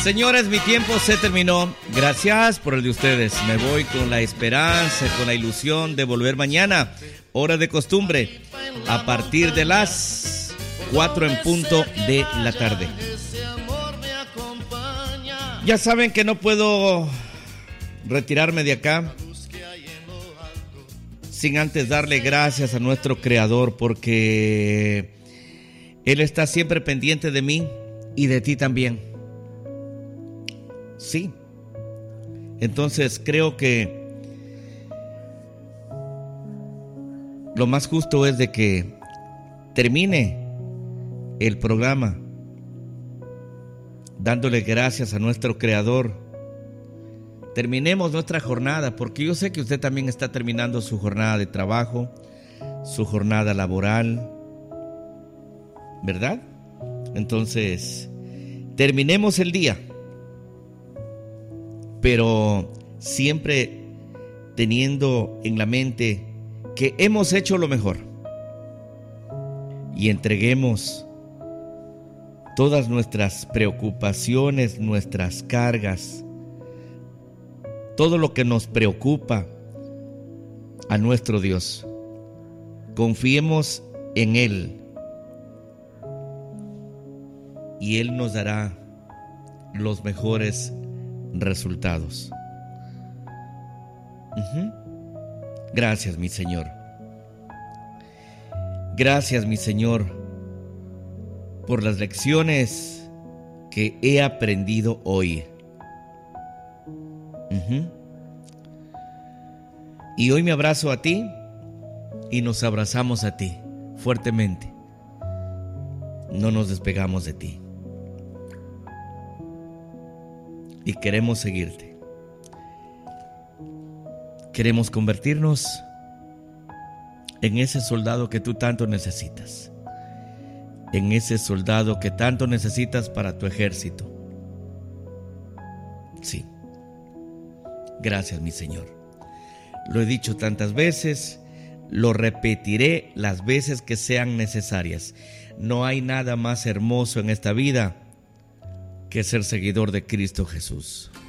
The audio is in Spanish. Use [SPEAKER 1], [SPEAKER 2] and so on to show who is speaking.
[SPEAKER 1] Señores, mi tiempo se terminó. Gracias por el de ustedes. Me voy con la esperanza, con la ilusión de volver mañana, hora de costumbre, a partir de las 4 en punto de la tarde. Ya saben que no puedo retirarme de acá sin antes darle gracias a nuestro Creador, porque Él está siempre pendiente de mí y de ti también. Sí. Entonces creo que lo más justo es de que termine el programa dándole gracias a nuestro Creador. Terminemos nuestra jornada, porque yo sé que usted también está terminando su jornada de trabajo, su jornada laboral, ¿verdad? Entonces, terminemos el día, pero siempre teniendo en la mente que hemos hecho lo mejor, y entreguemos todas nuestras preocupaciones, nuestras cargas, todo lo que nos preocupa a nuestro Dios. Confiemos en Él y Él nos dará los mejores resultados. Gracias, mi Señor. Gracias, mi Señor, por las lecciones que he aprendido hoy. Y hoy me abrazo a ti y nos abrazamos a ti fuertemente. No nos despegamos de ti. Y queremos seguirte. Queremos convertirnos en ese soldado que tú tanto necesitas. En ese soldado que tanto necesitas para tu ejército. Sí. Gracias, mi Señor. Lo he dicho tantas veces, lo repetiré las veces que sean necesarias. No hay nada más hermoso en esta vida que ser seguidor de Cristo Jesús.